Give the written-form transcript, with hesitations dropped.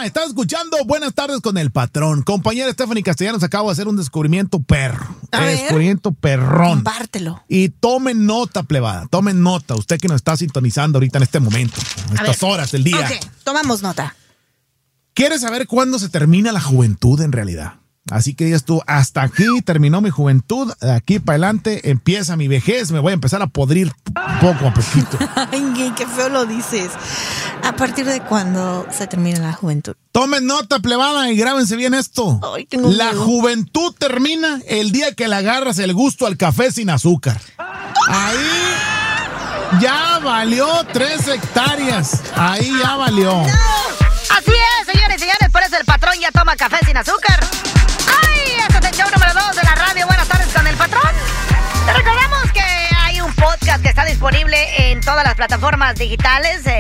Estás escuchando Buenas Tardes con el Patrón. Compañera Stephanie Castellanos, acabo de hacer un descubrimiento descubrimiento perrón. Compártelo. Y tomen nota, plebada. Tomen nota. Usted que nos está sintonizando ahorita en este momento, en estas horas del día. Ok, tomamos nota. ¿Quieres saber cuándo se termina la juventud en realidad? Así que digas tú, hasta aquí terminó mi juventud, de aquí para adelante empieza mi vejez, me voy a empezar a podrir poco a poquito. Ay, qué feo lo dices. ¿A partir de cuándo se termina la juventud? Tomen nota, plebada, y grábense bien esto. Ay, tengo la miedo. juventud termina el día que le agarras el gusto al café sin azúcar. Ahí ya valió 3 hectáreas. Ahí ya valió. No. Así es, señores y señores, por eso el Patrón ya toma café sin azúcar. ¡Ay! Este es el show número 2 de la radio. Buenas tardes con el Patrón. Te recordamos que hay un podcast que está disponible en todas las plataformas digitales.